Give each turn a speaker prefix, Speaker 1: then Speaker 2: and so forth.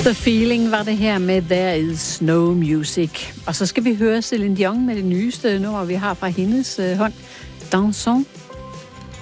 Speaker 1: The Feeling var det her med There Is No Music. Og så skal vi høre Celine Dion med det nyeste nummer, vi har fra hendes hånd. Dansons